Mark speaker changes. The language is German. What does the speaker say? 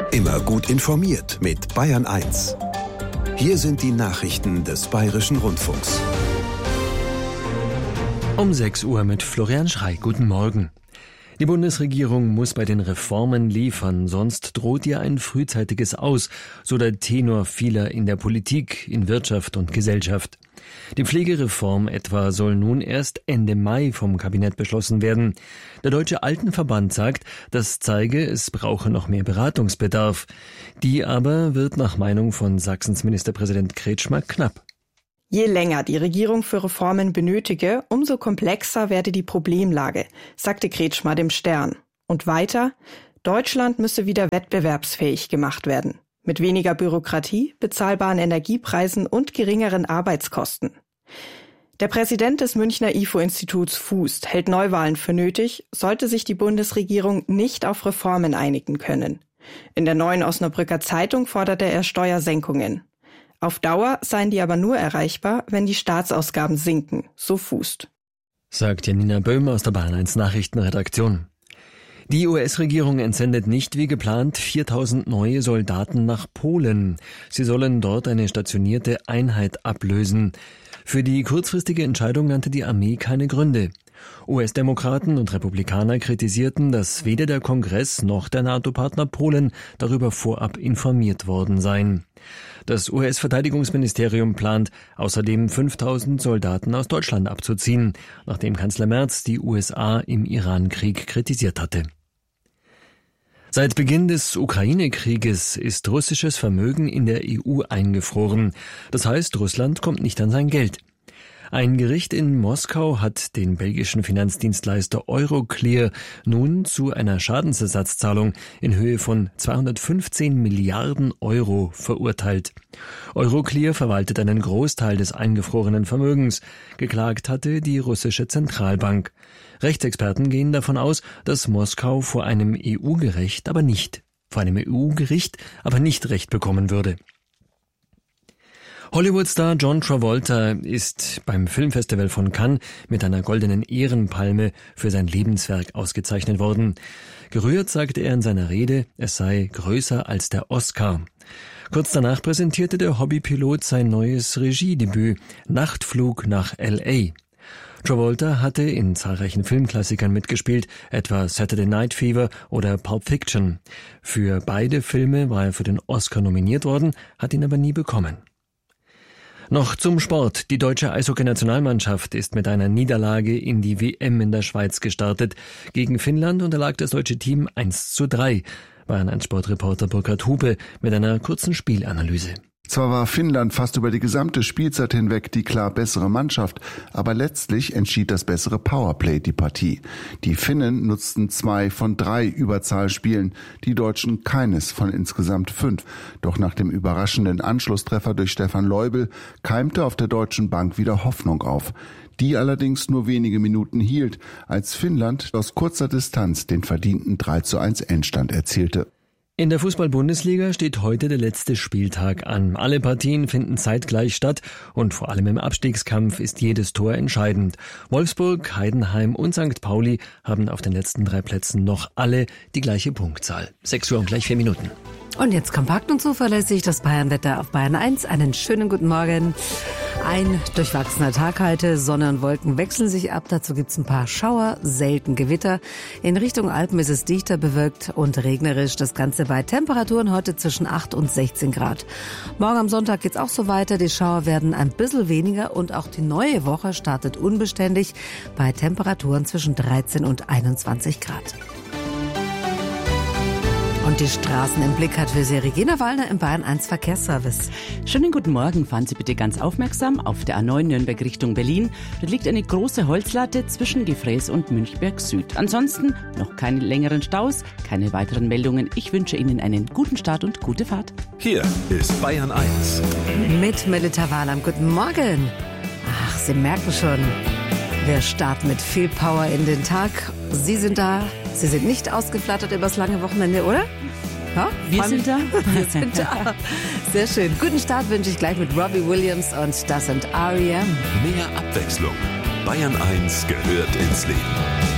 Speaker 1: Immer gut informiert mit Bayern 1. Hier sind die Nachrichten des Bayerischen Rundfunks.
Speaker 2: Um 6 Uhr mit Florian Schrey. Guten Morgen. Die Bundesregierung muss bei den Reformen liefern, sonst droht ihr ein frühzeitiges Aus, so der Tenor vieler in der Politik, in Wirtschaft und Gesellschaft. Die Pflegereform etwa soll nun erst Ende Mai vom Kabinett beschlossen werden. Der Deutsche Altenverband sagt, das zeige, es brauche noch mehr Beratungsbedarf. Die aber wird nach Meinung von Sachsens Ministerpräsident Kretschmer knapp.
Speaker 3: Je länger die Regierung für Reformen benötige, umso komplexer werde die Problemlage, sagte Kretschmer dem Stern. Und weiter, Deutschland müsse wieder wettbewerbsfähig gemacht werden. Mit weniger Bürokratie, bezahlbaren Energiepreisen und geringeren Arbeitskosten. Der Präsident des Münchner IFO-Instituts Fußt hält Neuwahlen für nötig, sollte sich die Bundesregierung nicht auf Reformen einigen können. In der Neuen Osnabrücker Zeitung forderte er Steuersenkungen. Auf Dauer seien die aber nur erreichbar, wenn die Staatsausgaben sinken, so Fußt.
Speaker 2: Sagt Janina Böhm aus der Bayern 1 Nachrichtenredaktion. Die US-Regierung entsendet nicht wie geplant 4.000 neue Soldaten nach Polen. Sie sollen dort eine stationierte Einheit ablösen. Für die kurzfristige Entscheidung nannte die Armee keine Gründe. US-Demokraten und Republikaner kritisierten, dass weder der Kongress noch der NATO-Partner Polen darüber vorab informiert worden seien. Das US-Verteidigungsministerium plant, außerdem 5.000 Soldaten aus Deutschland abzuziehen, nachdem Kanzler Merz die USA im Iran-Krieg kritisiert hatte. Seit Beginn des Ukraine-Krieges ist russisches Vermögen in der EU eingefroren. Das heißt, Russland kommt nicht an sein Geld. Ein Gericht in Moskau hat den belgischen Finanzdienstleister Euroclear nun zu einer Schadensersatzzahlung in Höhe von 215 Milliarden Euro verurteilt. Euroclear verwaltet einen Großteil des eingefrorenen Vermögens. Geklagt hatte die russische Zentralbank. Rechtsexperten gehen davon aus, dass Moskau vor einem EU-Gericht aber nicht Recht bekommen würde. Hollywood-Star John Travolta ist beim Filmfestival von Cannes mit einer goldenen Ehrenpalme für sein Lebenswerk ausgezeichnet worden. Gerührt sagte er in seiner Rede, es sei größer als der Oscar. Kurz danach präsentierte der Hobbypilot sein neues Regiedebüt, Nachtflug nach L.A. Travolta hatte in zahlreichen Filmklassikern mitgespielt, etwa Saturday Night Fever oder Pulp Fiction. Für beide Filme war er für den Oscar nominiert worden, hat ihn aber nie bekommen. Noch zum Sport. Die deutsche Eishockey-Nationalmannschaft ist mit einer Niederlage in die WM in der Schweiz gestartet. Gegen Finnland unterlag das deutsche Team 1:3. Bayern 1 Sportreporter Burkhard Hupe mit einer kurzen Spielanalyse.
Speaker 4: Zwar war Finnland fast über die gesamte Spielzeit hinweg die klar bessere Mannschaft, aber letztlich entschied das bessere Powerplay die Partie. Die Finnen nutzten 2 von 3 Überzahlspielen, die Deutschen keines von insgesamt 5. Doch nach dem überraschenden Anschlusstreffer durch Stefan Leubel keimte auf der deutschen Bank wieder Hoffnung auf. Die allerdings nur wenige Minuten hielt, als Finnland aus kurzer Distanz den verdienten 3:1 Endstand erzielte.
Speaker 2: In der Fußball-Bundesliga steht heute der letzte Spieltag an. Alle Partien finden zeitgleich statt und vor allem im Abstiegskampf ist jedes Tor entscheidend. Wolfsburg, Heidenheim und St. Pauli haben auf den letzten 3 Plätzen noch alle die gleiche Punktzahl. 6 Uhr und gleich 4 Minuten.
Speaker 5: Und jetzt kompakt und zuverlässig das Bayernwetter auf Bayern 1. Einen schönen guten Morgen. Ein durchwachsener Tag heute. Sonne und Wolken wechseln sich ab. Dazu gibt's ein paar Schauer, selten Gewitter. In Richtung Alpen ist es dichter bewölkt und regnerisch. Das Ganze bei Temperaturen heute zwischen 8 und 16 Grad. Morgen am Sonntag geht's auch so weiter. Die Schauer werden ein bisschen weniger und auch die neue Woche startet unbeständig bei Temperaturen zwischen 13 und 21 Grad. Und die Straßen im Blick hat für Sie Regina Wallner im Bayern 1 Verkehrsservice.
Speaker 6: Schönen guten Morgen, fahren Sie bitte ganz aufmerksam. Auf der A9 Nürnberg Richtung Berlin, dort liegt eine große Holzlatte zwischen Gefräß und Münchberg Süd. Ansonsten noch keine längeren Staus, keine weiteren Meldungen. Ich wünsche Ihnen einen guten Start und gute Fahrt.
Speaker 1: Hier ist Bayern 1.
Speaker 5: Mit Melita Wahlam. Guten Morgen. Ach, Sie merken schon, wir starten mit viel Power in den Tag. Sie sind da. Sie sind nicht ausgeflattert übers lange Wochenende, oder? Ja,
Speaker 6: wir sind da.
Speaker 5: Wir sind da. Sehr schön. Guten Start wünsche ich gleich mit Robbie Williams und das sind R.E.M.
Speaker 1: Mehr Abwechslung. Bayern 1 gehört ins Leben.